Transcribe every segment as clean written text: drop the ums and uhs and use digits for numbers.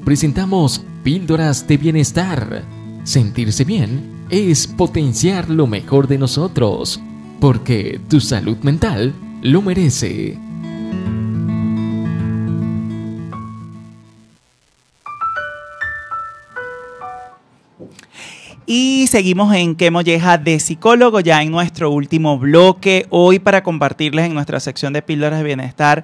presentamos Píldoras de Bienestar. Sentirse bien es potenciar lo mejor de nosotros, porque tu salud mental lo merece. Y seguimos en Qué Molleja de Psicólogo, ya en nuestro último bloque, hoy para compartirles en nuestra sección de Píldoras de Bienestar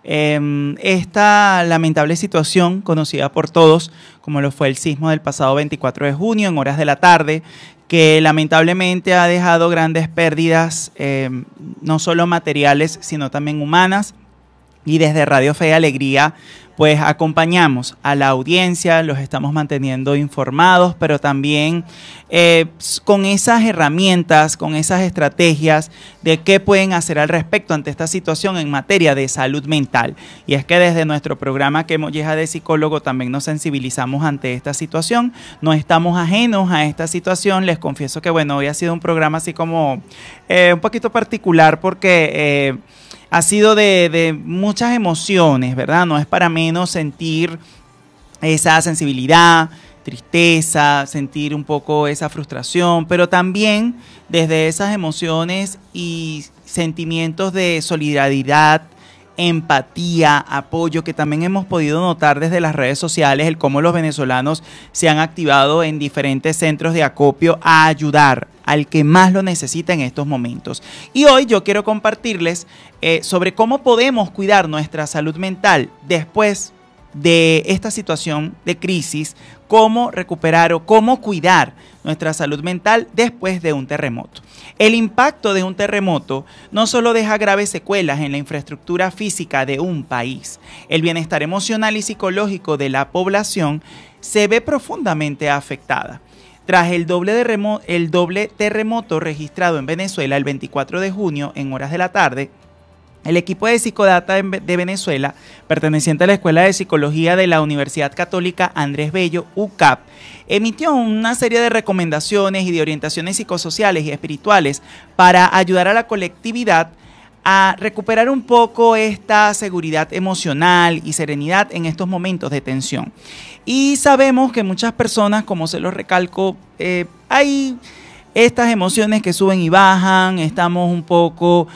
esta lamentable situación conocida por todos, como lo fue el sismo del pasado 24 de junio en horas de la tarde, que lamentablemente ha dejado grandes pérdidas, no solo materiales, sino también humanas. Y desde Radio Fe y Alegría, pues acompañamos a la audiencia, los estamos manteniendo informados, pero también con esas herramientas, con esas estrategias de qué pueden hacer al respecto ante esta situación en materia de salud mental. Y es que desde nuestro programa Qué Molleja de Psicólogo también nos sensibilizamos ante esta situación, no estamos ajenos a esta situación. Les confieso que bueno, hoy ha sido un programa así como un poquito particular porque ha sido de muchas emociones, ¿verdad? No es para menos sentir esa sensibilidad, tristeza, sentir un poco esa frustración, pero también desde esas emociones y sentimientos de solidaridad, empatía, apoyo, que también hemos podido notar desde las redes sociales, el cómo los venezolanos se han activado en diferentes centros de acopio a ayudar al que más lo necesita en estos momentos. Y hoy yo quiero compartirles sobre cómo podemos cuidar nuestra salud mental después de esta situación de crisis, cómo recuperar o cómo cuidar nuestra salud mental después de un terremoto. El impacto de un terremoto no solo deja graves secuelas en la infraestructura física de un país, el bienestar emocional y psicológico de la población se ve profundamente afectada. Tras el doble terremoto registrado en Venezuela el 24 de junio en horas de la tarde, el equipo de Psicodata de Venezuela, perteneciente a la Escuela de Psicología de la Universidad Católica Andrés Bello, UCAP, emitió una serie de recomendaciones y de orientaciones psicosociales y espirituales para ayudar a la colectividad a recuperar un poco esta seguridad emocional y serenidad en estos momentos de tensión. Y sabemos que muchas personas, como se lo recalco, hay estas emociones que suben y bajan, estamos un poco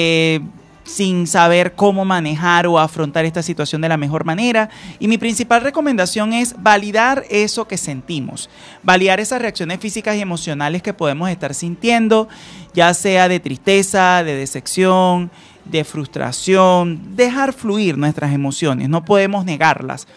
sin saber cómo manejar o afrontar esta situación de la mejor manera. Y mi principal recomendación es validar eso que sentimos, validar esas reacciones físicas y emocionales que podemos estar sintiendo, ya sea de tristeza, de decepción, de frustración, dejar fluir nuestras emociones, no podemos negarlas.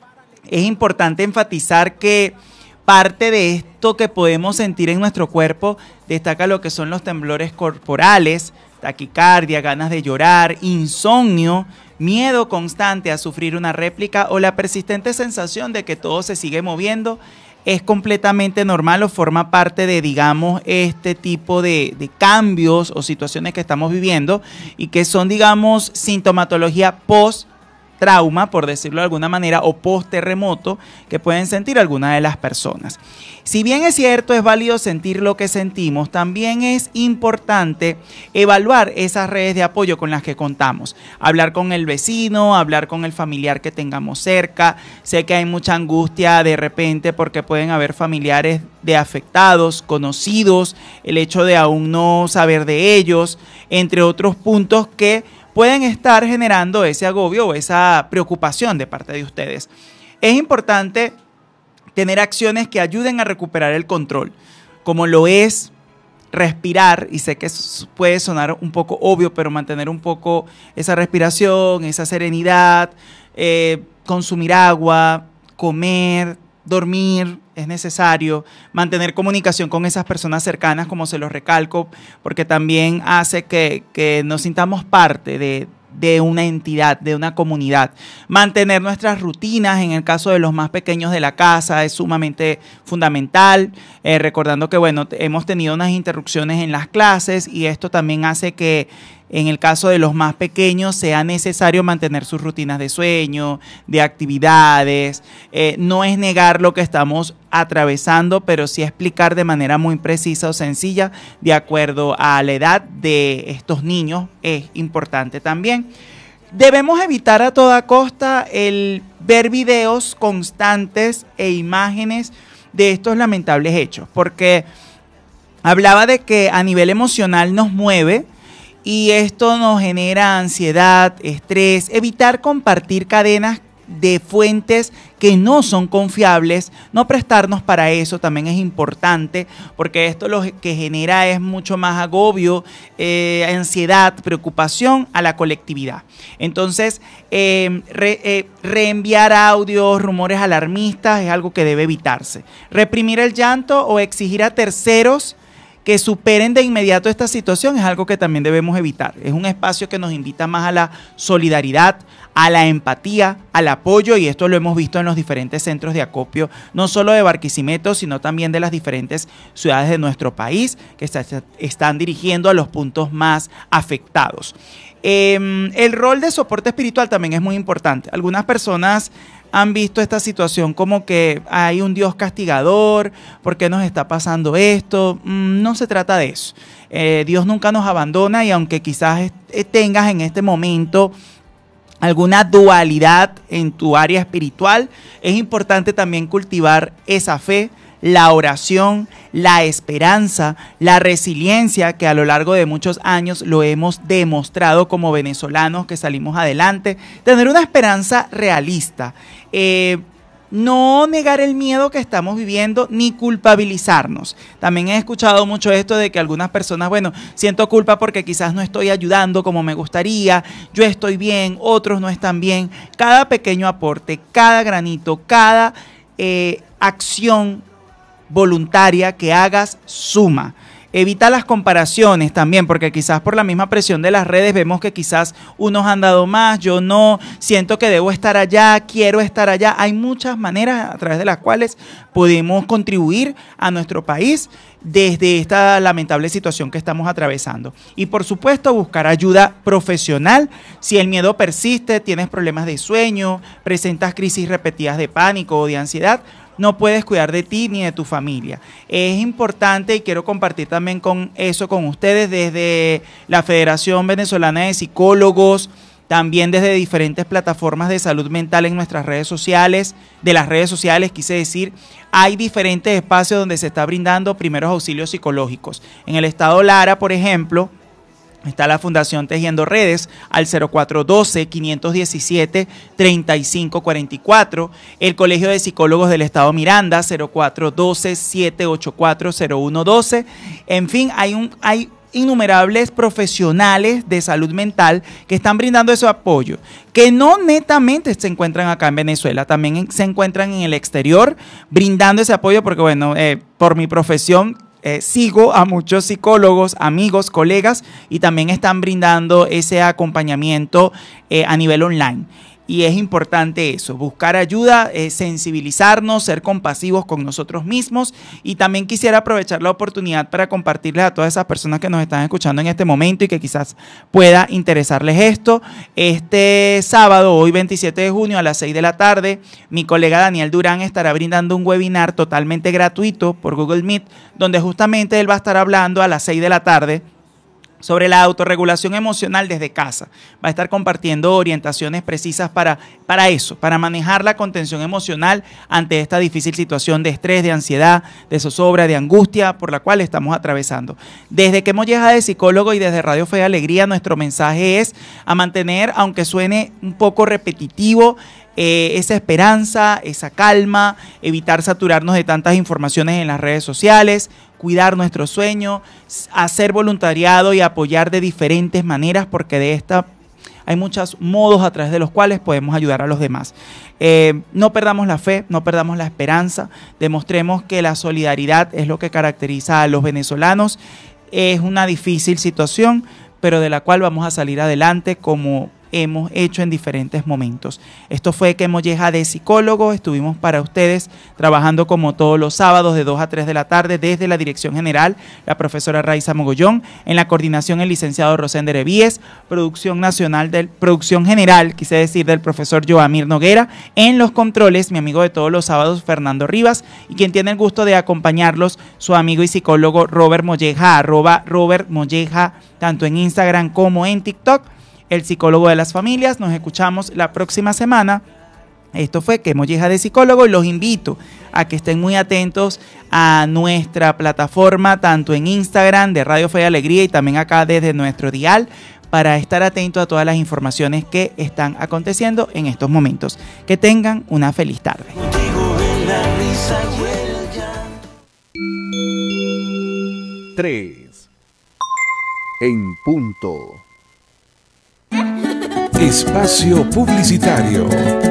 Es importante enfatizar que parte de esto que podemos sentir en nuestro cuerpo destaca lo que son los temblores corporales, taquicardia, ganas de llorar, insomnio, miedo constante a sufrir una réplica o la persistente sensación de que todo se sigue moviendo. Es completamente normal o forma parte de, digamos, este tipo de cambios o situaciones que estamos viviendo y que son, digamos, sintomatología post-trauma, por decirlo de alguna manera, o post-terremoto que pueden sentir algunas de las personas. Si bien es cierto, es válido sentir lo que sentimos, también es importante evaluar esas redes de apoyo con las que contamos. Hablar con el vecino, hablar con el familiar que tengamos cerca. Sé que hay mucha angustia de repente porque pueden haber familiares de afectados, conocidos, el hecho de aún no saber de ellos, entre otros puntos que pueden estar generando ese agobio o esa preocupación de parte de ustedes. Es importante tener acciones que ayuden a recuperar el control, como lo es respirar, y sé que puede sonar un poco obvio, pero mantener un poco esa respiración, esa serenidad, consumir agua, comer, dormir, es necesario, mantener comunicación con esas personas cercanas, como se los recalco, porque también hace que nos sintamos parte de una entidad, de una comunidad. Mantener nuestras rutinas, en el caso de los más pequeños de la casa, es sumamente fundamental, recordando que, bueno, hemos tenido unas interrupciones en las clases y esto también hace que en el caso de los más pequeños sea necesario mantener sus rutinas de sueño, de actividades. No es negar lo que estamos atravesando, pero sí explicar de manera muy precisa o sencilla de acuerdo a la edad de estos niños es importante también. Debemos evitar a toda costa el ver videos constantes e imágenes de estos lamentables hechos, porque hablaba de que a nivel emocional nos mueve y esto nos genera ansiedad, estrés, evitar compartir cadenas de fuentes que no son confiables, no prestarnos para eso también es importante, porque esto lo que genera es mucho más agobio, ansiedad, preocupación a la colectividad. Entonces, reenviar audios, rumores alarmistas es algo que debe evitarse. Reprimir el llanto o exigir a terceros que superen de inmediato esta situación es algo que también debemos evitar. Es un espacio que nos invita más a la solidaridad, a la empatía, al apoyo, y esto lo hemos visto en los diferentes centros de acopio, no solo de Barquisimeto, sino también de las diferentes ciudades de nuestro país que están dirigiendo a los puntos más afectados. El rol de soporte espiritual también es muy importante. Algunas personas han visto esta situación como que hay un Dios castigador, ¿por qué nos está pasando esto? No se trata de eso. Dios nunca nos abandona, y aunque quizás tengas en este momento alguna dualidad en tu área espiritual, es importante también cultivar esa fe, la oración, la esperanza, la resiliencia, que a lo largo de muchos años lo hemos demostrado como venezolanos que salimos adelante. Tener una esperanza realista, no negar el miedo que estamos viviendo ni culpabilizarnos. También he escuchado mucho esto de que algunas personas, bueno, siento culpa porque quizás no estoy ayudando como me gustaría, yo estoy bien, otros no están bien. Cada pequeño aporte, cada granito, cada acción voluntaria que hagas suma. Evita las comparaciones también, porque quizás por la misma presión de las redes vemos que quizás unos han dado más, yo no, siento que debo estar allá, quiero estar allá. Hay muchas maneras a través de las cuales podemos contribuir a nuestro país desde esta lamentable situación que estamos atravesando. Y por supuesto, buscar ayuda profesional. Si el miedo persiste, tienes problemas de sueño, presentas crisis repetidas de pánico o de ansiedad, no puedes cuidar de ti ni de tu familia. Es importante, y quiero compartir también con ustedes, desde la Federación Venezolana de Psicólogos, también desde diferentes plataformas de salud mental en nuestras redes sociales, quise decir, hay diferentes espacios donde se está brindando primeros auxilios psicológicos. En el estado Lara, por ejemplo, está la Fundación Tejiendo Redes al 0412-517-3544. El Colegio de Psicólogos del Estado Miranda, 0412-784-0112. En fin, hay innumerables profesionales de salud mental que están brindando ese apoyo, que no netamente se encuentran acá en Venezuela, también se encuentran en el exterior brindando ese apoyo, porque bueno, por mi profesión, sigo a muchos psicólogos, amigos, colegas, y también están brindando ese acompañamiento a nivel online. Y es importante eso, buscar ayuda, sensibilizarnos, ser compasivos con nosotros mismos. Y también quisiera aprovechar la oportunidad para compartirles a todas esas personas que nos están escuchando en este momento y que quizás pueda interesarles esto. Este sábado, hoy 27 de junio a las 6 de la tarde, mi colega Daniel Durán estará brindando un webinar totalmente gratuito por Google Meet, donde justamente él va a estar hablando a las 6 de la tarde sobre la autorregulación emocional desde casa. Va a estar compartiendo orientaciones precisas para eso, para manejar la contención emocional ante esta difícil situación de estrés, de ansiedad, de zozobra, de angustia por la cual estamos atravesando. Desde Que Molleja de Psicólogo y desde Radio Fe y Alegría, nuestro mensaje es a mantener, aunque suene un poco repetitivo, esa esperanza, esa calma, evitar saturarnos de tantas informaciones en las redes sociales, cuidar nuestro sueño, hacer voluntariado y apoyar de diferentes maneras, porque de esta hay muchos modos a través de los cuales podemos ayudar a los demás. No perdamos la fe, no perdamos la esperanza, demostremos que la solidaridad es lo que caracteriza a los venezolanos. Es una difícil situación, pero de la cual vamos a salir adelante como hemos hecho en diferentes momentos. Esto fue Que Molleja de Psicólogo. Estuvimos para ustedes trabajando como todos los sábados de 2 a 3 de la tarde desde la Dirección General, la profesora Raiza Mogollón, en la coordinación el licenciado Rosender Evíes, producción general, quise decir, del profesor Joamir Noguera, en los controles, mi amigo de todos los sábados, Fernando Rivas, y quien tiene el gusto de acompañarlos, su amigo y psicólogo Robert Molleja, @Robert Molleja, tanto en Instagram como en TikTok. el psicólogo de las familias. Nos escuchamos la próxima semana. Esto fue Que Molleja de Psicólogo y los invito a que estén muy atentos a nuestra plataforma, tanto en Instagram de Radio Fe y Alegría y también acá desde nuestro dial, para estar atentos a todas las informaciones que están aconteciendo en estos momentos. Que tengan una feliz tarde. 3 en punto. Espacio publicitario.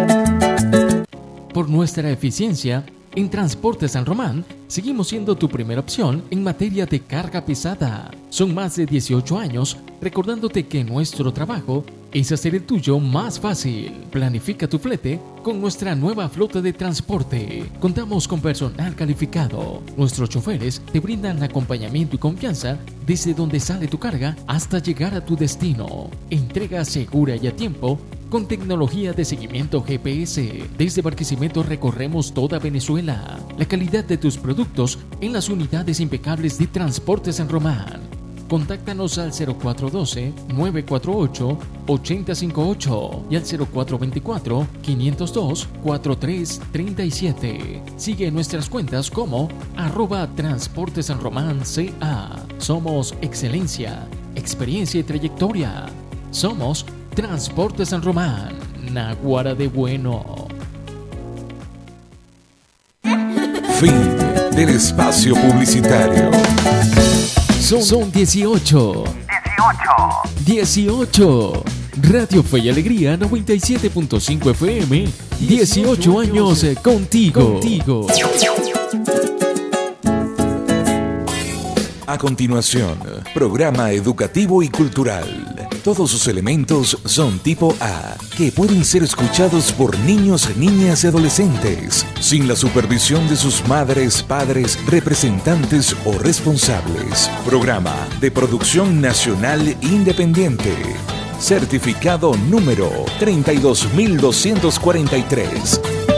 Por nuestra eficiencia, en Transportes San Román, seguimos siendo tu primera opción en materia de carga pesada. Son más de 18 años recordándote que nuestro trabajo es hacer el tuyo más fácil. Planifica tu flete con nuestra nueva flota de transporte. Contamos con personal calificado. Nuestros choferes te brindan acompañamiento y confianza desde donde sale tu carga hasta llegar a tu destino. Entrega segura y a tiempo con tecnología de seguimiento GPS. Desde Barquisimeto recorremos toda Venezuela. La calidad de tus productos en las unidades impecables de Transportes San Román. Contáctanos al 0412-948-8058 y al 0424-502-4337. Sigue nuestras cuentas como @transportesanromanca. Somos excelencia, experiencia y trayectoria. Somos Transportes San Román, Naguara de Bueno. Fin del espacio publicitario. Son 18. 18. Radio Fe y Alegría 97.5 FM. 18 años contigo. A continuación, programa educativo y cultural. Todos sus elementos son tipo A, que pueden ser escuchados por niños, niñas y adolescentes, sin la supervisión de sus madres, padres, representantes o responsables. Programa de producción nacional independiente. Certificado número 32243.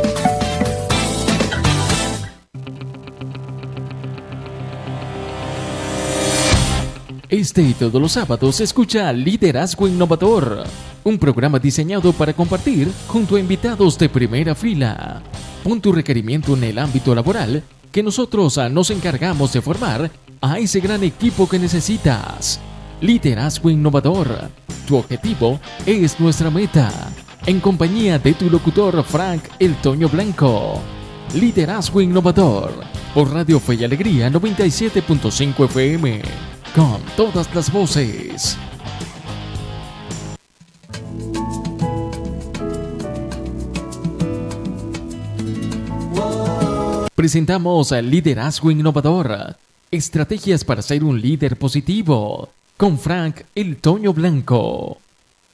Este y todos los sábados escucha Liderazgo Innovador, un programa diseñado para compartir junto a invitados de primera fila. Pon tu requerimiento en el ámbito laboral, que nosotros nos encargamos de formar a ese gran equipo que necesitas. Liderazgo Innovador, tu objetivo es nuestra meta. En compañía de tu locutor Frank El Toño Blanco. Liderazgo Innovador, por Radio Fe y Alegría 97.5 FM. Con todas las voces. Presentamos al Liderazgo Innovador. Estrategias para ser un líder positivo. Con Frank El Toño Blanco.